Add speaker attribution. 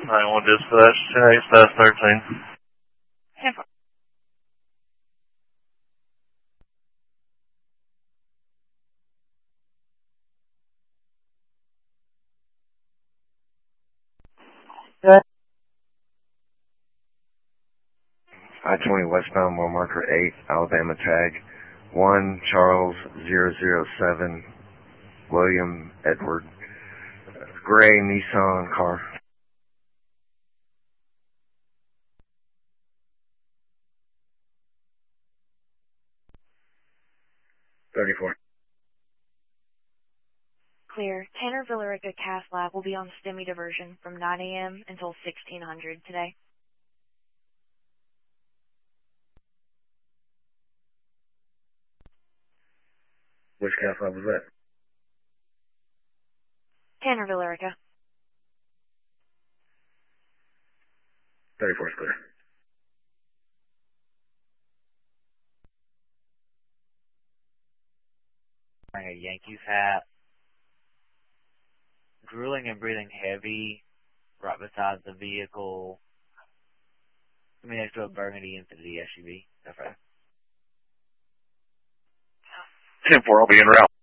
Speaker 1: 9-1 dispatch, 10-8-13.
Speaker 2: 10-4.
Speaker 3: Good.
Speaker 4: I-20 westbound, mile marker 8, Alabama tag 1 Charles 007 William Edward, gray Nissan car. 34.
Speaker 2: Clear. Tanner Villarica Cath Lab will be on STEMI diversion from 9 a.m. until 1600 today.
Speaker 4: Which cath lab was that?
Speaker 2: Tanner Villarica.
Speaker 4: 34 is clear.
Speaker 5: Wearing a Yankees hat, drooling and breathing heavy right beside the vehicle. I mean, next to a burgundy Infiniti SUV. That's right.
Speaker 1: 10-4, I'll be en route.